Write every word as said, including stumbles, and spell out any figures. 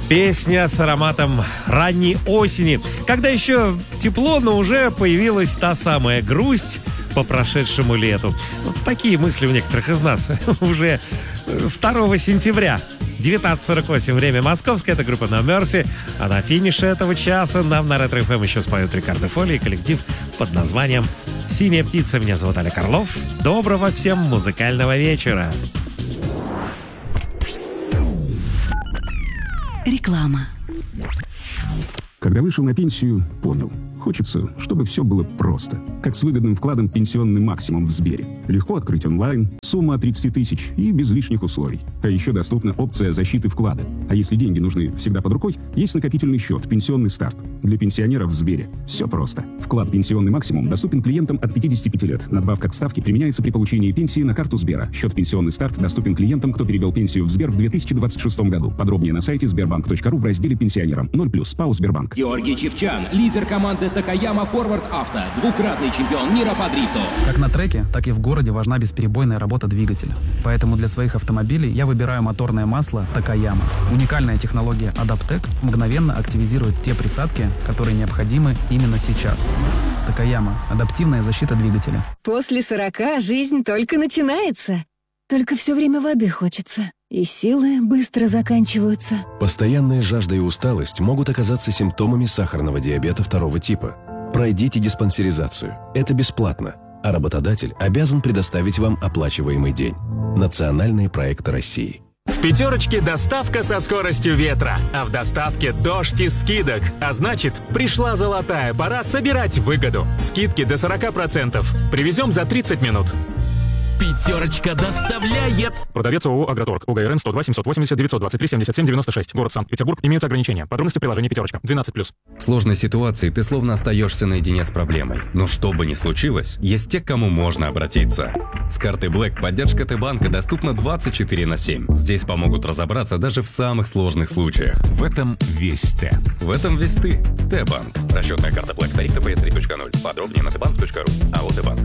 Песня с ароматом ранней осени, когда еще тепло, но уже появилась та самая грусть по прошедшему лету. Вот такие мысли у некоторых из нас уже второго сентября. девятнадцать сорок восемь, время московское, это группа No Mercy, а на финише этого часа нам на Ретро эф эм еще споют Рикардо Фоли и коллектив под названием «Синяя птица». Меня зовут Олег Орлов. Доброго всем музыкального вечера. Реклама. Когда вышел на пенсию, понял. Хочется, чтобы все было просто. Как с выгодным вкладом «Пенсионный максимум» в Сбере. Легко открыть онлайн, сумма от тридцати тысяч и без лишних условий. А еще доступна опция защиты вклада. А если деньги нужны всегда под рукой, есть накопительный счет «Пенсионный старт». Для пенсионеров в Сбере все просто. Вклад «Пенсионный максимум» доступен клиентам от пятидесяти пяти лет. Надбавка к ставке применяется при получении пенсии на карту Сбера. Счет «Пенсионный старт» доступен клиентам, кто перевел пенсию в Сбер в две тысячи двадцать шестом году. Подробнее на сайте сбербанк точка ру в разделе «Пенсионерам». ноль плюс ПАО «Сбербанк». Георгий Чевчан, лидер команды Такаяма Форвард Авто, двукратный чемпион мира по дрифту. Как на треке, так и в городе важна бесперебойная работа двигателя. Поэтому для своих автомобилей я выбираю моторное масло Такаяма. Уникальная технология Адаптек мгновенно активизирует те присадки, которые необходимы именно сейчас. Такаяма – адаптивная защита двигателя. После сорока жизнь только начинается. Только все время воды хочется. И силы быстро заканчиваются. Постоянная жажда и усталость могут оказаться симптомами сахарного диабета второго типа. Пройдите диспансеризацию. Это бесплатно. А работодатель обязан предоставить вам оплачиваемый день. Национальные проекты России. В «Пятерочке» доставка со скоростью ветра, а в доставке дождь из скидок. А значит, пришла золотая пора собирать выгоду. Скидки до сорок процентов. Привезем за тридцать минут. «Пятерочка» доставляет. Продавец ООО «Агроторг». УГРН сто два семьсот восемьдесят девятьсот двадцать три семьдесят семь девяносто шесть. Город Санкт-Петербург. Имеются ограничения. Подробности в приложении «Пятерочка». двенадцать плюс. В сложной ситуации ты словно остаешься наедине с проблемой. Но что бы ни случилось, есть те, к кому можно обратиться. С картой Black поддержка Т-банка доступна двадцать четыре на семь. Здесь помогут разобраться даже в самых сложных случаях. В этом весь Т. В этом весь ты. Т-банк. Расчетная карта Black. Тариф тэ пэ эс три точка ноль. Подробнее на тэ банк точка ру. АО «Т-банк».